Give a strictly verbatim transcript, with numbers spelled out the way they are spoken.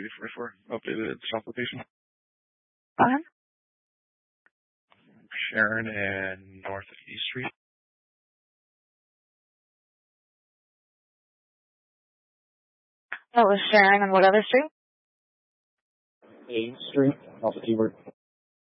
three four four. Updated shop location. Uh-huh. Sharon and North of East Street. That was Sharon and what other street? A Street. Also keyword.